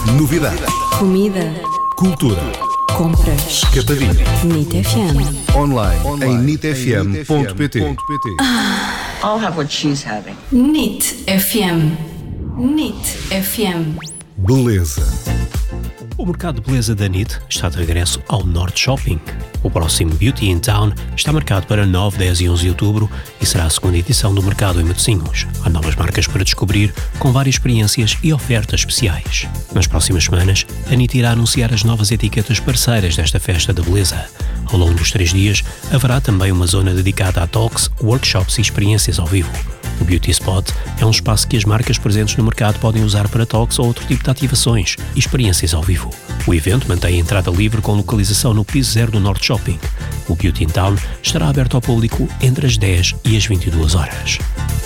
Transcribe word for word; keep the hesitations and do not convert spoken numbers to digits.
Novidades. Comida. Cultura. Compras. Capadinho. NIT F M. Online, Online. em nit f m ponto p t. I'll have what she's having. NIT F M. NIT F M. Beleza. O mercado de beleza da NIT está de regresso ao Norte Shopping. O próximo Beauty in Town está marcado para nove, dez e onze de outubro e será a segunda edição do mercado em Matosinhos. Há novas marcas para descobrir, com várias experiências e ofertas especiais. Nas próximas semanas, a NIT irá anunciar as novas etiquetas parceiras desta festa da beleza. Ao longo dos três dias, haverá também uma zona dedicada a talks, workshops e experiências ao vivo. O Beauty Spot é um espaço que as marcas presentes no mercado podem usar para talks ou outro tipo de ativações e experiências ao vivo. O evento mantém a entrada livre com localização no piso zero do Norte Shopping. O Beauty in Town estará aberto ao público entre as dez e as vinte e duas horas.